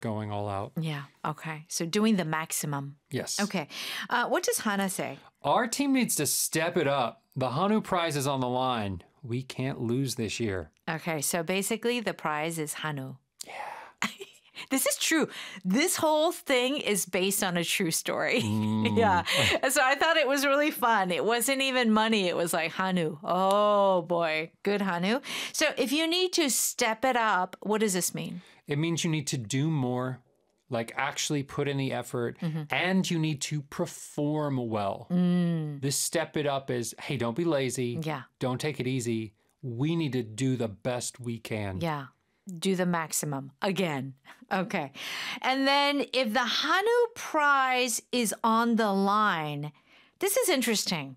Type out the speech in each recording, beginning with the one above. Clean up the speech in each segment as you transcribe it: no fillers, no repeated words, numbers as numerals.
going all out. Yeah. Okay. So doing the maximum. Yes. Okay. What does Hana say? Our team needs to step it up. The Hanu prize is on the line. We can't lose this year. Okay. So basically, the prize is Hanu. Yeah. This is true. This whole thing is based on a true story. Yeah. So I thought it was really fun. It wasn't even money. It was like Hanu. Oh boy. Good Hanu. So if you need to step it up, what does this mean? It means you need to do more, like actually put in the effort, and you need to perform well. This step it up is, hey, don't be lazy. Yeah. Don't take it easy. We need to do the best we can. Yeah. Do the maximum again. Okay. And then if the Hanu prize is on the line, this is interesting.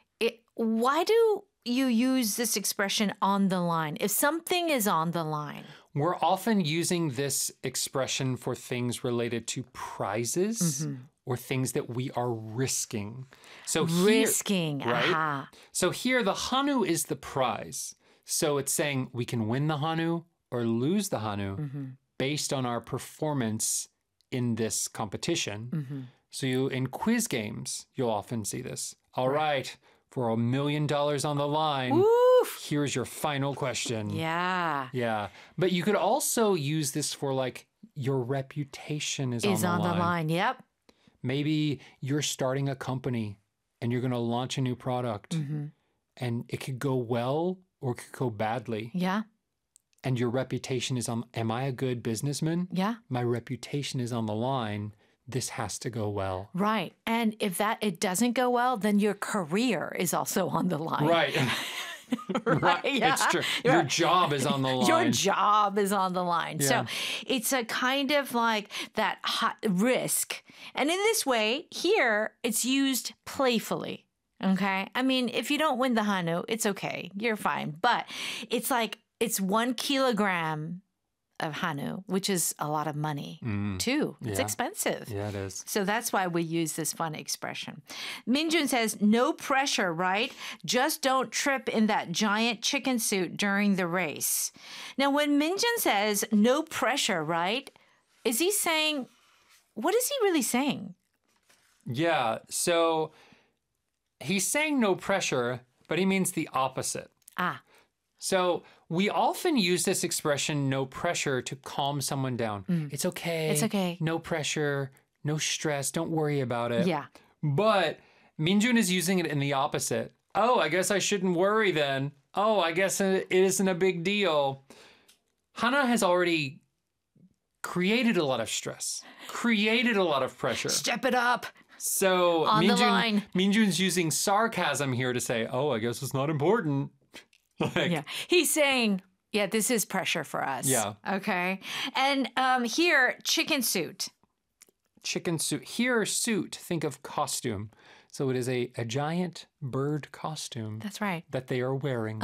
Why do you use this expression on the line? If something is on the line. We're often using this expression for things related to prizes or things that we are risking. So Risking. right? Aha. So here, the Hanu is the prize. So it's saying we can win the Hanu or lose the Hanu based on our performance in this competition. So in quiz games, you'll often see this. All right, for $1 million on the line, Oof. here's your final question. Yeah. Yeah. But you could also use this for like your reputation is Is on on the line. Yep. Maybe you're starting a company and you're going to launch a new product and it could go well or it could go badly. Yeah. And your reputation is on, am I a good businessman? Yeah. My reputation is on the line. This has to go well. Right. And if it doesn't go well, then your career is also on the line. Right. Right. Yeah. It's true. Your job is on the line. Your job is on the line. Yeah. So it's a kind of like that hot risk. And in this way, here, it's used playfully. Okay. I mean, if you don't win the Hanu, it's okay. You're fine. But it's like, it's 1 kilogram of Hanu, which is a lot of money too. It's Yeah. expensive. Yeah, it is. So that's why we use this fun expression. Minjun says, no pressure, right? Just don't trip in that giant chicken suit during the race. Now, when Minjun says no pressure, right? Is he saying, what is he really saying? Yeah. So he's saying no pressure, but he means the opposite. Ah, So we often use this expression, no pressure, to calm someone down. It's okay. It's okay. No pressure, no stress. Don't worry about it. yeah. But Minjun is using it in the opposite. Oh, I guess I shouldn't worry then. Oh, I guess it isn't a big deal. Hana has already created a lot of stress, created a lot of pressure. Step it up. So On the line. Minjun's using sarcasm here to say, oh, I guess it's not important. Like, Yeah. He's saying, yeah, this is pressure for us. Yeah. Okay. And here, chicken suit. chicken suit. Here, suit, think of costume. So it is a giant bird costume That's right. that they are wearing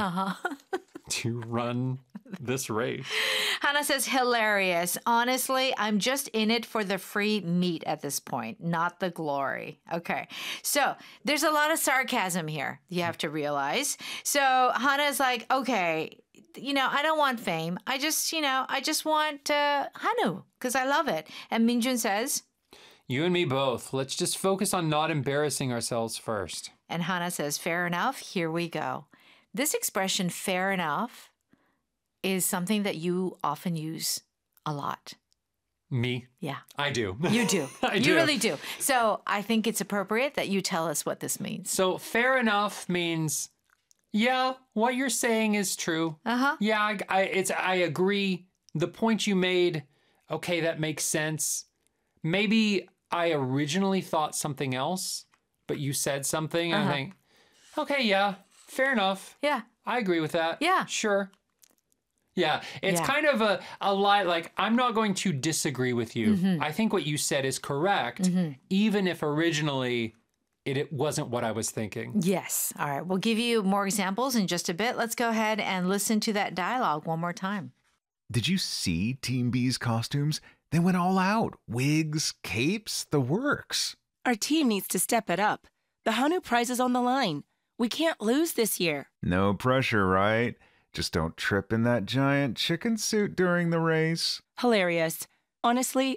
to run this race. Hannah says, hilarious. Honestly, I'm just in it for the free meat at this point, not the glory. Okay. So there's a lot of sarcasm here, you have to realize. So Hannah's like, okay, I don't want fame. I just want Hanu because I love it. And Minjun says, You and me both. Let's just focus on not embarrassing ourselves first. and Hannah says, fair enough. Here we go. This expression, fair enough, is something that you often use a lot. Me? Yeah. I do. You do. I You do. really do. So I think it's appropriate that you tell us what this means. So fair enough means, yeah, what you're saying is true. Uh-huh. Yeah, I agree. The point you made, okay, that makes sense. Maybe I originally thought something else, but you said something, and I think, okay, yeah, fair enough. Yeah. I agree with that. Yeah. Sure. Yeah, it's Yeah. kind of a lie. Like, I'm not going to disagree with you. Mm-hmm. I think what you said is correct, even if originally it wasn't what I was thinking. Yes. All right. We'll give you more examples in just a bit. Let's go ahead and listen to that dialogue one more time. Did you see Team B's costumes? They went all out. Wigs, capes, the works. Our team needs to step it up. The Hanu prize is on the line. We can't lose this year. No pressure, right? Just don't trip in that giant chicken suit during the race. Hilarious. Honestly,